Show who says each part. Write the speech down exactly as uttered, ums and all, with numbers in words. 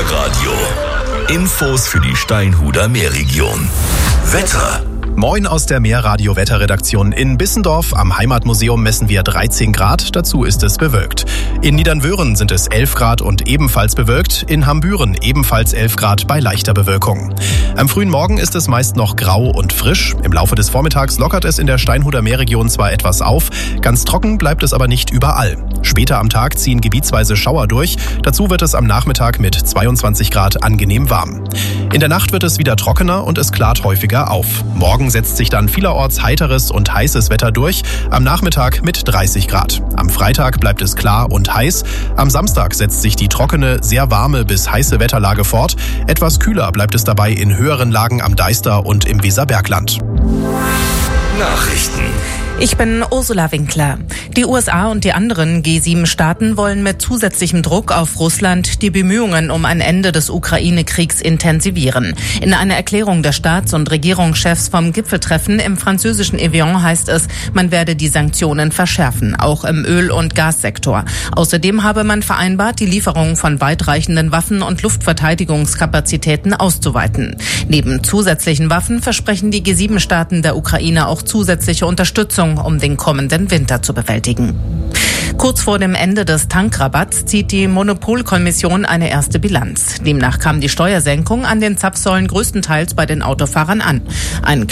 Speaker 1: Wetterradio. Infos für die Steinhuder Meerregion. Wetter.
Speaker 2: Moin aus der Meerradio-Wetterredaktion. In Bissendorf am Heimatmuseum messen wir dreizehn Grad, dazu ist es bewölkt. In Niedernwöhren sind es elf Grad und ebenfalls bewölkt, in Hambüren ebenfalls elf Grad bei leichter Bewölkung. Am frühen Morgen ist es meist noch grau und frisch. Im Laufe des Vormittags lockert es in der Steinhuder Meerregion zwar etwas auf, ganz trocken bleibt es aber nicht überall. Später am Tag ziehen gebietsweise Schauer durch, dazu wird es am Nachmittag mit zweiundzwanzig Grad angenehm warm. In der Nacht wird es wieder trockener und es klart häufiger auf. Morgen setzt sich dann vielerorts heiteres und heißes Wetter durch, am Nachmittag mit dreißig Grad. Am Freitag bleibt es klar und heiß, am Samstag setzt sich die trockene, sehr warme bis heiße Wetterlage fort. Etwas kühler bleibt es dabei in höheren Lagen am Deister und im Weserbergland.
Speaker 1: Nachrichten.
Speaker 3: Ich bin Ursula Winkler. Die U S A und die anderen G sieben Staaten wollen mit zusätzlichem Druck auf Russland die Bemühungen um ein Ende des Ukraine-Kriegs intensivieren. In einer Erklärung der Staats- und Regierungschefs vom Gipfeltreffen im französischen Evian heißt es, man werde die Sanktionen verschärfen, auch im Öl- und Gassektor. Außerdem habe man vereinbart, die Lieferung von weitreichenden Waffen und Luftverteidigungskapazitäten auszuweiten. Neben zusätzlichen Waffen versprechen die G sieben Staaten der Ukraine auch zusätzliche Unterstützung, um den kommenden Winter zu bewältigen. Kurz vor dem Ende des Tankrabatts zieht die Monopolkommission eine erste Bilanz. Demnach kam die Steuersenkung an den Zapfsäulen größtenteils bei den Autofahrern an. Ein